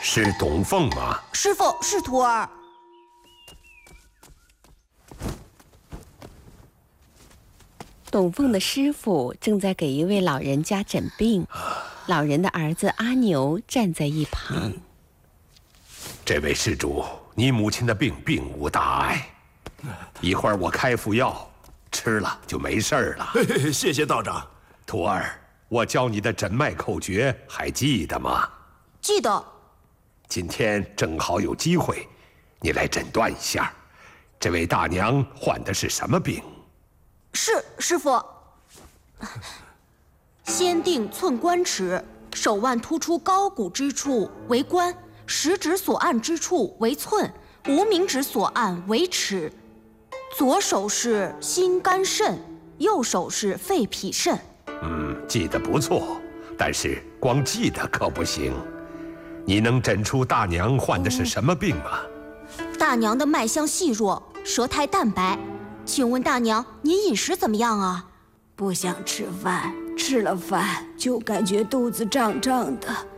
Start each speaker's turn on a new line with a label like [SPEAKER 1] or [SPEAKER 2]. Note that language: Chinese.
[SPEAKER 1] 是董凤吗？
[SPEAKER 2] 师傅，是徒儿。
[SPEAKER 3] 董凤的师傅正在给一位老人家诊病，老人的儿子阿牛站在一旁。
[SPEAKER 1] 这位施主，你母亲的病并无大碍，一会儿我开副药，吃了就没事儿了。
[SPEAKER 4] 谢谢道长。
[SPEAKER 1] 徒儿，我教你的诊脉口诀还记得吗？
[SPEAKER 2] 记得。
[SPEAKER 1] 今天正好有机会，你来诊断一下，这位大娘患的是什么病？
[SPEAKER 2] 是师傅。先定寸关尺，手腕突出高骨之处为关，食指所按之处为寸，无名指所按为尺。左手是心肝肾，右手是肺脾肾。
[SPEAKER 1] 记得不错，但是光记得可不行。你能诊出大娘患的是什么病吗？
[SPEAKER 2] 大娘的脉象细弱，舌苔淡白。请问大娘，您饮食怎么样啊？
[SPEAKER 5] 不想吃饭，吃了饭就感觉肚子胀胀的，